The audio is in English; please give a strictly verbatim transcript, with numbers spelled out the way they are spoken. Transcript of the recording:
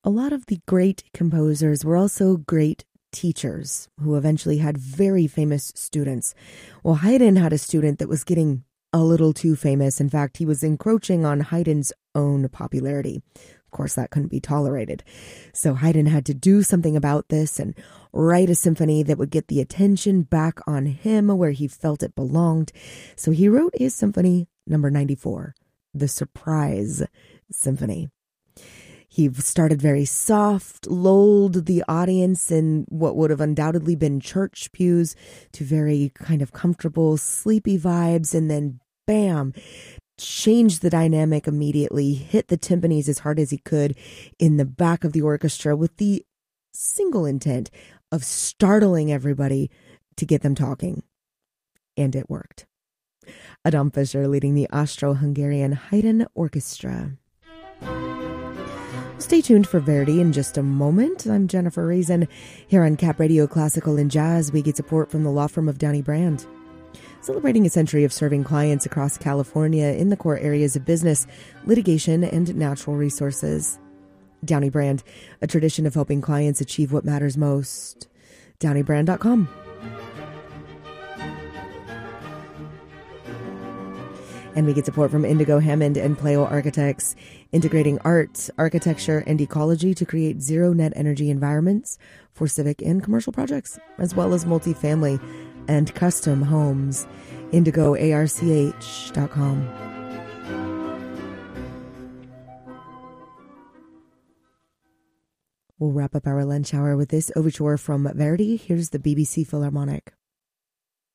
A lot of the great composers were also great teachers who eventually had very famous students. Well, Haydn had a student that was getting a little too famous. In fact, he was encroaching on Haydn's own popularity. Of course, that couldn't be tolerated. So Haydn had to do something about this and write a symphony that would get the attention back on him where he felt it belonged. So he wrote his symphony number ninety-four, the Surprise Symphony. He started very soft, lulled the audience in what would have undoubtedly been church pews to very kind of comfortable, sleepy vibes, and then bam, changed the dynamic immediately, hit the timpanis as hard as he could in the back of the orchestra with the single intent of startling everybody to get them talking. And it worked. Adam Fischer leading the Austro-Hungarian Haydn Orchestra. Stay tuned for Verdi in just a moment. I'm Jennifer Reason. Here on Cap Radio Classical and Jazz, we get support from the law firm of Downey Brand. Celebrating a century of serving clients across California in the core areas of business, litigation, and natural resources. Downey Brand, a tradition of helping clients achieve what matters most. downey brand dot com. And we get support from Indigo Hammond and Pleo Architects, integrating art, architecture, and ecology to create zero net energy environments for civic and commercial projects, as well as multifamily and custom homes. indigo arch dot com. We'll wrap up our lunch hour with this overture from Verdi. Here's the B B C Philharmonic.